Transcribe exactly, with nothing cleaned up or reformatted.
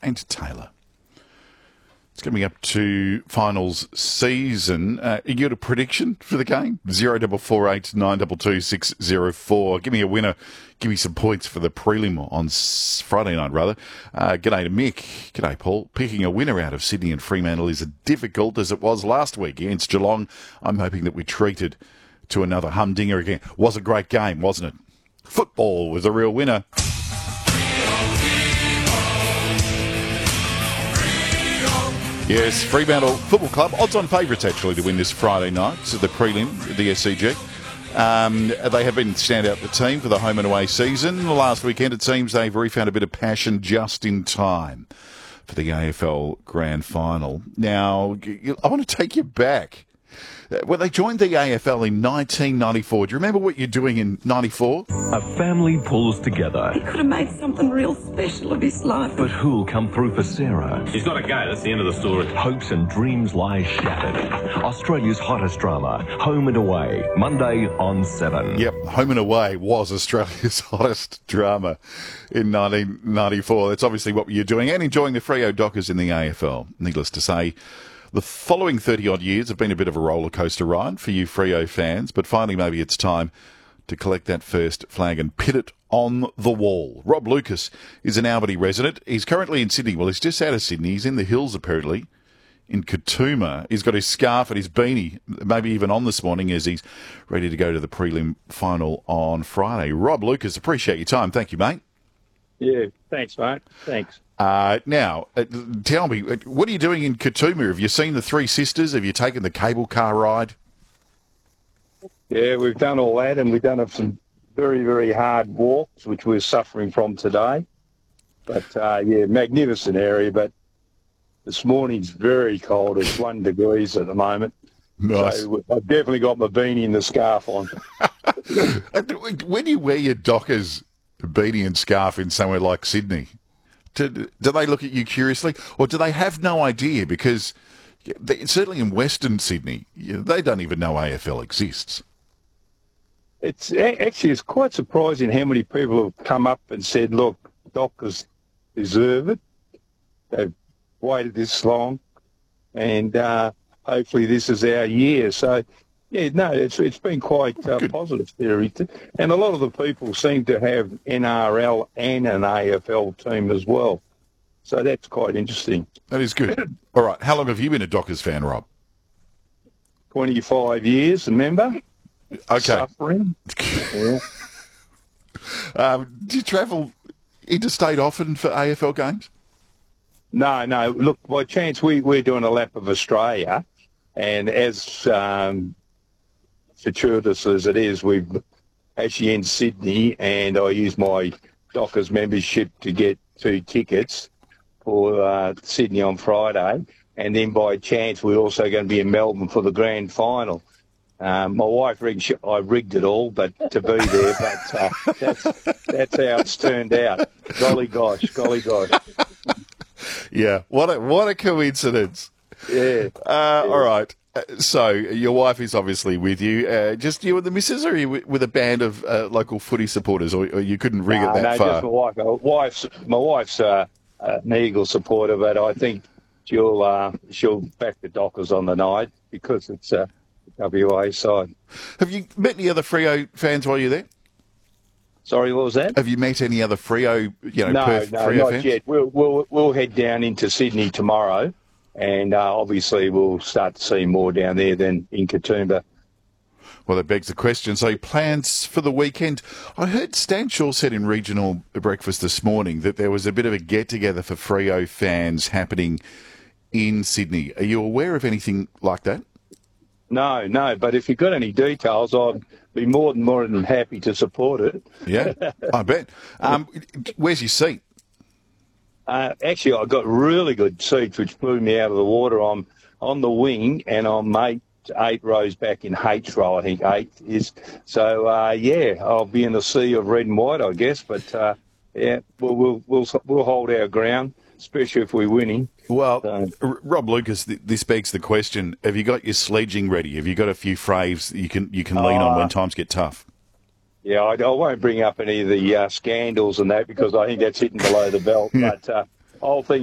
and Taylor. It's coming up to finals season. Uh, you got a prediction for the game? Zero double four eight nine double two six zero four. Give me a winner. Give me some points for the prelim on s- Friday night, rather. Uh, g'day to Mick. G'day, Paul. Picking a winner out of Sydney and Fremantle is as difficult as it was last week against Geelong. I'm hoping that we treated to another humdinger again. Was a great game, wasn't it? Football was a real winner. Yes, Fremantle Football Club, odds-on favourites actually to win this Friday night, so the prelim, the S C G. Um, they have been standout the team for the home and away season. Last weekend it seems they've refound a bit of passion just in time for the A F L Grand Final. Now, I want to take you back. Well, they joined the A F L in nineteen ninety-four. Do you remember what you're doing in ninety-four? A family pulls together. He could have made something real special of his life. But who'll come through for Sarah? He's got to go. That's the end of the story. Hopes and dreams lie shattered. Australia's hottest drama, Home and Away, Monday on seven. Yep, Home and Away was Australia's hottest drama in nineteen ninety-four. That's obviously what you're doing and enjoying the Freo Dockers in the A F L. Needless to say, the following thirty-odd years have been a bit of a roller coaster ride for you Freo fans, but finally maybe it's time to collect that first flag and pin it on the wall. Rob Lucas is an Albany resident. He's currently in Sydney. Well, he's just out of Sydney. He's in the hills, apparently, in Katoomba. He's got his scarf and his beanie, maybe even on this morning, as he's ready to go to the prelim final on Friday. Rob Lucas, appreciate your time. Thank you, mate. Yeah, thanks, mate. Thanks. Uh, now, uh, tell me, what are you doing in Katoomba? Have you seen the Three Sisters? Have you taken the cable car ride? Yeah, we've done all that, and we've done some very, very hard walks, which we're suffering from today. But, uh, yeah, magnificent area, but this morning's very cold. It's one degrees at the moment. Nice. So I've definitely got my beanie and the scarf on. When you wear your Dockers beanie and scarf in somewhere like Sydney, do, do they look at you curiously, or do they have no idea? Because they, certainly in Western Sydney, they don't even know A F L exists. It's actually, it's quite surprising how many people have come up and said, look, Dockers deserve it. They've waited this long, and uh, hopefully this is our year. So, yeah, no, it's it's been quite uh, positive theory. And a lot of the people seem to have N R L and an A F L team as well. So that's quite interesting. That is good. All right, how long have you been a Dockers fan, Rob? twenty-five years, remember? Okay. Suffering. Yeah. Um, do you travel interstate often for A F L games? No, no. Look, by chance, we, we're doing a lap of Australia, and as um, fortuitous as it is, we've actually in Sydney, and I use my Dockers membership to get two tickets for uh, Sydney on Friday, and then by chance, we're also going to be in Melbourne for the grand final. Um, my wife rigged, I rigged it all, but to be there, but uh, that's, that's how it's turned out. Golly gosh, golly gosh. Yeah, what a, what a coincidence. Yeah. Uh, yeah. All right. Uh, So your wife is obviously with you. Uh, just you and the missus, or are you wi- with a band of uh, local footy supporters, or, or you couldn't rig No, it that no, far? just my wife. My wife's, my wife's uh, an Eagle supporter, but I think she'll uh, she'll back the Dockers on the night because it's a W A side. Have you met any other Freo fans while you're there? Sorry, what was that? Have you met any other Freo, you know, No, Perth no, Freo not fans? yet. We'll, we'll we'll head down into Sydney tomorrow, and uh, obviously we'll start to see more down there than in Katoomba. Well, that begs the question. So plans for the weekend? I heard Stan Shaw said in regional breakfast this morning that there was a bit of a get-together for Freo fans happening in Sydney. Are you aware of anything like that? No, no, but if you've got any details, I'd be more than more than happy to support it. Yeah, I bet. Um, where's your seat? Uh, actually, I got really good seats, which blew me out of the water. I'm on the wing, and I'm eight, eight rows back in H row, I think eight is. So, uh, yeah, I'll be in a sea of red and white, I guess. But, uh, yeah, we'll, we'll, we'll, we'll hold our ground, especially if we're winning. Well, So- R- Rob Lucas, th- this begs the question: have you got your sledging ready? Have you got a few fraves that you can you can lean on Uh, when times get tough? Yeah, I, I won't bring up any of the uh, scandals and that because I think that's hitting below the belt. But uh, whole thing